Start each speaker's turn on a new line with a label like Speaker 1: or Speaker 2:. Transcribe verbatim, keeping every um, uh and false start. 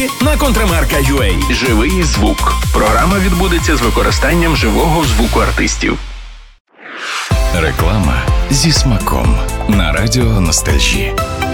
Speaker 1: Тільки на Контрамарка.ua.
Speaker 2: Живий звук. Програма відбудеться з використанням живого звуку артистів.
Speaker 3: Реклама зі смаком на радіо Ностальжі.